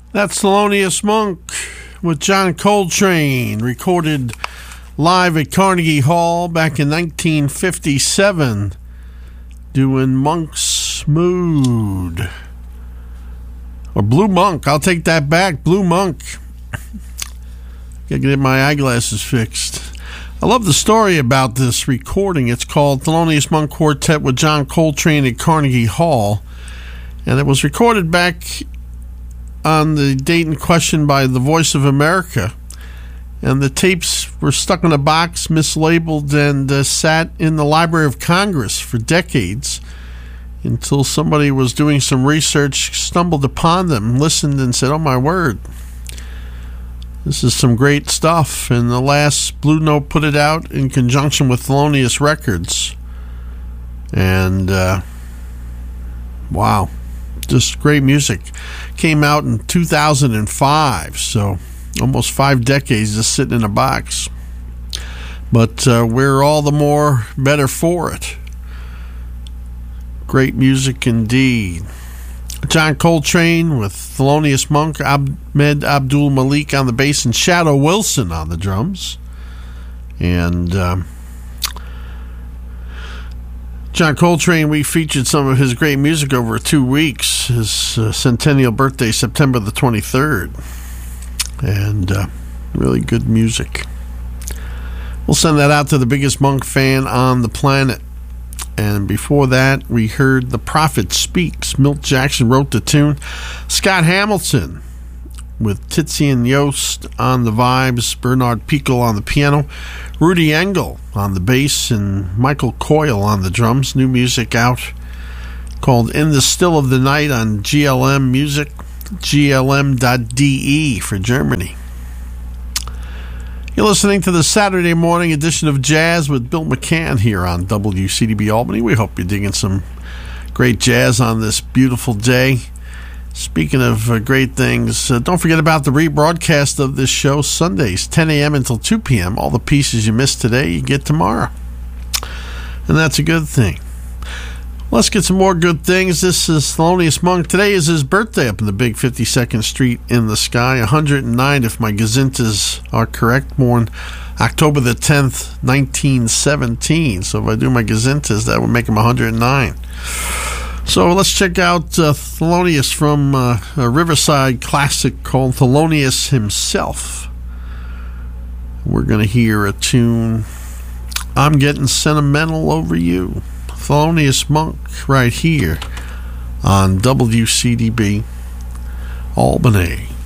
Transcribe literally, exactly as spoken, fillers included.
That's Thelonious Monk with John Coltrane, recorded live at Carnegie Hall back in nineteen fifty-seven, doing Monk's Mood. Or Blue Monk, I'll take that back, Blue Monk. Gotta get my eyeglasses fixed. I love the story about this recording. It's called Thelonious Monk Quartet with John Coltrane at Carnegie Hall, and it was recorded back on the date in question by the Voice of America, and the tapes were stuck in a box, mislabeled, and uh, sat in the Library of Congress for decades until somebody was doing some research, stumbled upon them, listened, and said, oh my word, this is some great stuff. And the last Blue Note put it out in conjunction with Thelonious Records, and uh, wow, just great music. Came out in two thousand five, so almost five decades just sitting in a box. But uh, we're all the more better for it. Great music indeed. John Coltrane with Thelonious Monk, Ahmed Abdul Malik on the bass, and Shadow Wilson on the drums. And um, John Coltrane, we featured some of his great music over two weeks. His uh, centennial birthday, September the twenty-third. And uh, really good music. We'll send that out to the biggest Monk fan on the planet. And before that, we heard The Prophet Speaks. Milt Jackson wrote the tune. Scott Hamilton with Tizzy Yost on the vibes, Bernard Pickel on the piano, Rudy Engel on the bass, and Michael Coyle on the drums. New music out called In the Still of the Night on G L M Music, G L M dot D E for Germany. You're listening to the Saturday morning edition of Jazz with Bill McCann here on W C D B Albany. We hope you're digging some great jazz on this beautiful day. Speaking of uh, great things, uh, don't forget about the rebroadcast of this show Sundays, ten a.m. until two p.m. All the pieces you missed today, you get tomorrow. And that's a good thing. Let's get some more good things. This is Thelonious Monk. Today is his birthday up in the big fifty-second Street in the Sky. one hundred nine, if my gazintas are correct. Born October the tenth, nineteen seventeen. So if I do my gazintas, that would make him one hundred nine. So let's check out uh, Thelonious from uh, a Riverside classic called Thelonious Himself. We're going to hear a tune, I'm Getting Sentimental Over You. Thelonious Monk right here on W C D B Albany.